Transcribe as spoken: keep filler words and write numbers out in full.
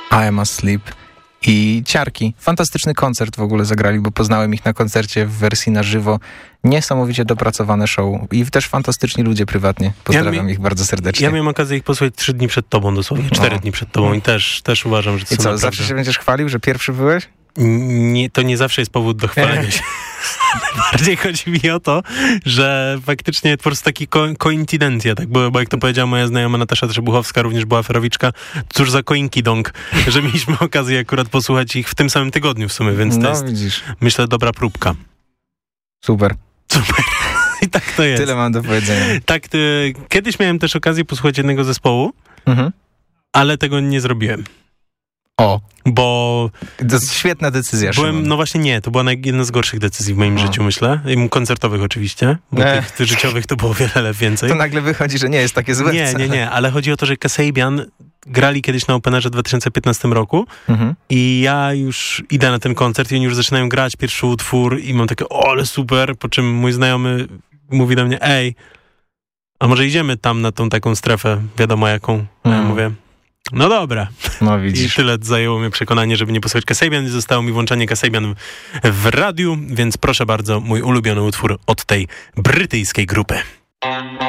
I'm Asleep i Ciarki. Fantastyczny koncert w ogóle zagrali, bo poznałem ich na koncercie w wersji na żywo. Niesamowicie dopracowane show i też fantastyczni ludzie prywatnie. Pozdrawiam ja ich bardzo serdecznie. Ja miałem okazję ich posłuchać trzy dni przed tobą dosłownie, cztery no. dni przed tobą i też, też uważam, że to I są co, naprawdę... zawsze się będziesz chwalił, że pierwszy byłeś? Nie, to nie zawsze jest powód do chwalenia się. Bardziej chodzi mi o to, że faktycznie po prostu taki ko- koincydencja, tak było, bo jak to powiedziała moja znajoma Natasza Trzebuchowska, również była ferowiczka, cóż za koinkidong, że mieliśmy okazję akurat posłuchać ich w tym samym tygodniu w sumie, więc to no, jest, widzisz. myślę, dobra próbka. Super. Super. I tak to jest. Tyle mam do powiedzenia. Tak, ty, kiedyś miałem też okazję posłuchać jednego zespołu, mhm. ale tego nie zrobiłem. O, bo... To jest świetna decyzja, byłem, Szymon. No właśnie nie, to była naj, jedna z gorszych decyzji w moim o. życiu, myślę. Koncertowych oczywiście, bo nie. tych, tych życiowych to było wiele więcej. To nagle wychodzi, że nie jest takie złe. Nie, nie, nie, ale chodzi o to, że Kasabian grali kiedyś na Openerze w dwa tysiące piętnastym roku mhm. i ja już idę na ten koncert i oni już zaczynają grać pierwszy utwór i mam takie, o, ale super, po czym mój znajomy mówi do mnie, ej, a może idziemy tam na tą taką strefę, wiadomo jaką. A ja mówię, no dobra. No widzisz. I tyle zajęło mnie przekonanie, żeby nie posłuchać Kasabian i zostało mi włączanie Kasabian w radiu, więc proszę bardzo, mój ulubiony utwór od tej brytyjskiej grupy.